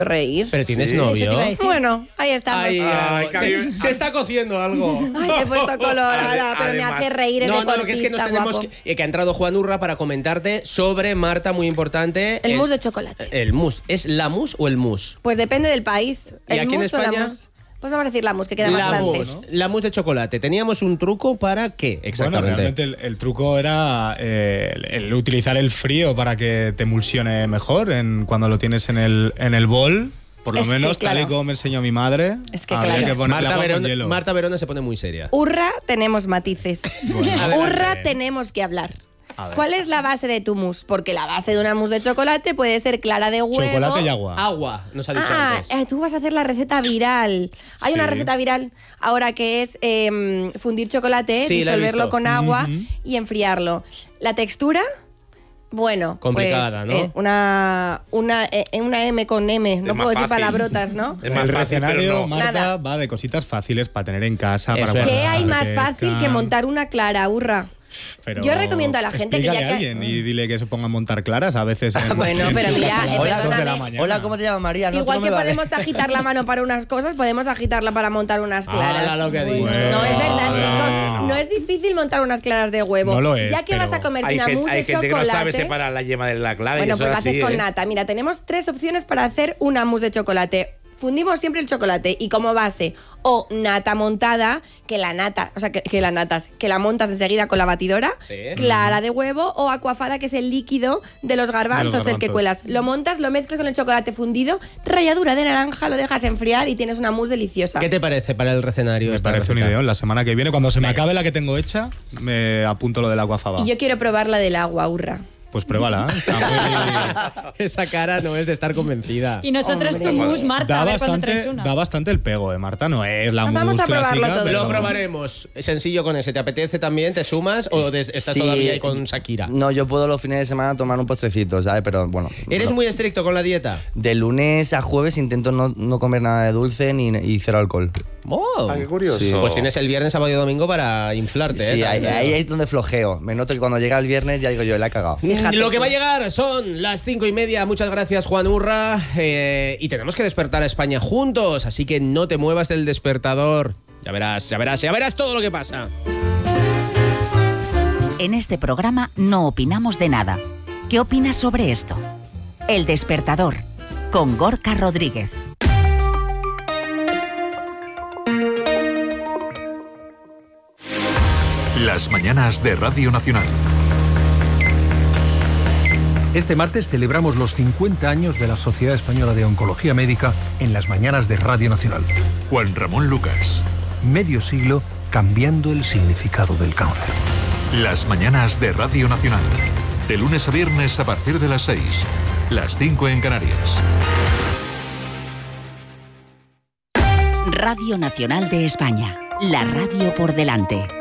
reír. Pero tienes novio. Bueno, ahí estamos. Se está cociendo algo. Ay, he puesto colorada, pero me hace reír el deportista. Que es que nos tenemos que ha entrado Juan Urra para comentarte sobre, Marta, muy importante. El mousse de chocolate. El mousse. ¿Es la mousse o el mousse? Pues depende del país. ¿Y aquí en España? Pues vamos a decir la mousse, que queda más francés. La mousse de chocolate. ¿Teníamos un truco para qué exactamente? Bueno, realmente el truco era el utilizar el frío para que te emulsione mejor cuando lo tienes en el bol. Por lo menos, tal y como me enseñó mi madre. Es que claro. Marta Verona se pone muy seria. Urra, tenemos matices. Bueno, Urra, tenemos que hablar. ¿Cuál es la base de tu mousse? Porque la base de una mousse de chocolate puede ser clara de huevo. Chocolate y agua. Agua, nos ha dicho antes. Tú vas a hacer la receta viral. Hay una receta viral ahora que es fundir chocolate, disolverlo con agua y enfriarlo. La textura, bueno, complicada, pues, ¿no? Una M con M, no puedo decir palabrotas, ¿no? Es más fácil, pero no. Marta, va de cositas fáciles para tener en casa. ¿Qué hay más fácil que montar una clara, Urra? Pero yo recomiendo a la gente que ya que... alguien y dile que se ponga a montar claras a veces. Bueno, pero mira, hola, ¿cómo te llamas, María? Igual que podemos agitar la mano para unas cosas, podemos agitarla para montar unas claras. Lo que ha dicho. No, es verdad, chicos. No es difícil montar unas claras de huevo. No lo es, ya que vas a comerte una mousse de chocolate. Hay gente que no sabe separar la yema de la clara. Bueno, pues lo así, haces con nata. Mira, tenemos 3 opciones para hacer una mousse de chocolate. Fundimos siempre el chocolate y como base o nata montada, que la montas enseguida con la batidora, clara de huevo o aquafada, que es el líquido de los garbanzos, el que cuelas. Lo montas, lo mezclas con el chocolate fundido, ralladura de naranja, lo dejas enfriar y tienes una mousse deliciosa. ¿Qué te parece para el recetario? Me parece un ideón. La semana que viene, cuando se me acabe la que tengo hecha, me apunto lo del aquafaba. Y yo quiero probar la del agua, Urra. Pues pruébala. Esa cara no es de estar convencida. Y nosotros tu mousse, Marta, da bastante el pego, Marta. No es la mousse vamos a probarlo clásica, todo. Lo probaremos. Sencillo con ese. ¿Te apetece también? ¿Te sumas o estás todavía ahí con Shakira? No, yo puedo los fines de semana tomar un postrecito, ¿sabes? Pero bueno. ¿Eres muy estricto con la dieta? De lunes a jueves intento no comer nada de dulce y cero alcohol. Oh, qué curioso. Sí. Pues tienes el viernes, sábado y domingo para inflarte. Sí, ahí es donde flojeo. Me noto que cuando llega el viernes ya digo yo, la he cagado. Fíjate. Lo que va a llegar son las 5:30. Muchas gracias, Juan Urra. Y tenemos que despertar a España juntos, así que no te muevas del despertador. Ya verás todo lo que pasa. En este programa no opinamos de nada. ¿Qué opinas sobre esto? El Despertador, con Gorka Rodríguez. Las mañanas de Radio Nacional. Este martes celebramos los 50 años de la Sociedad Española de Oncología Médica en las mañanas de Radio Nacional. Juan Ramón Lucas. Medio siglo cambiando el significado del cáncer. Las mañanas de Radio Nacional. De lunes a viernes a partir de las 6. Las 5 en Canarias. Radio Nacional de España. La radio por delante.